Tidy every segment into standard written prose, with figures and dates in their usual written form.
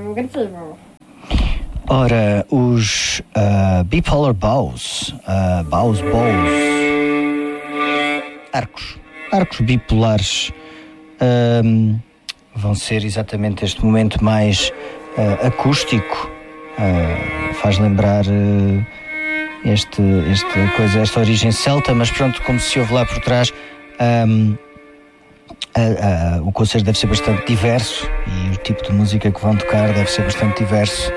agressivo. Ora, os Bipolar Bows, arcos bipolares, vão ser exatamente este momento mais acústico, faz lembrar esta origem celta, mas pronto, como se ouve lá por trás, o concerto deve ser bastante diverso e o tipo de música que vão tocar deve ser bastante diverso.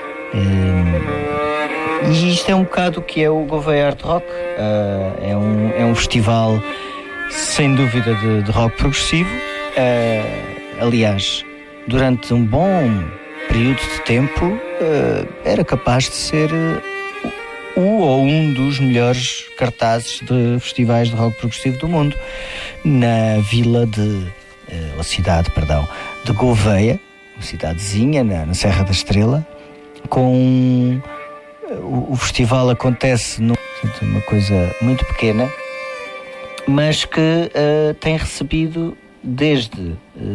E isto é um bocado o que é o Gouveia Art Rock. É um festival sem dúvida de rock progressivo. Aliás, durante um bom período de tempo era capaz de ser um dos melhores cartazes de festivais de rock progressivo do mundo, na cidade de Gouveia, uma cidadezinha na Serra da Estrela. O festival acontece numa coisa muito pequena, mas que tem recebido desde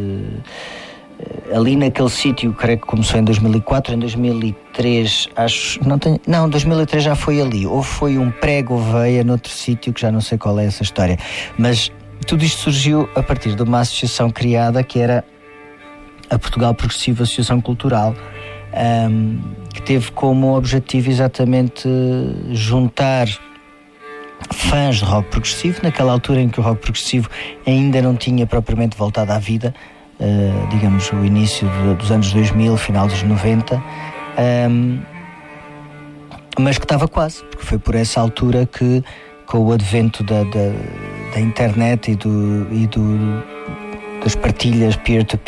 ali naquele sítio, creio que começou em 2004, em 2003, 2003 já foi ali, ou foi um pré-Gouveia noutro sítio, que já não sei qual é essa história, mas tudo isto surgiu a partir de uma associação criada que era a Portugal Progressivo Associação Cultural, que teve como objetivo exatamente juntar fãs de rock progressivo, naquela altura em que o rock progressivo ainda não tinha propriamente voltado à vida, digamos o início dos anos 2000, final dos 90, mas que estava quase, porque foi por essa altura que, com o advento da internet e das partilhas peer-to-peer,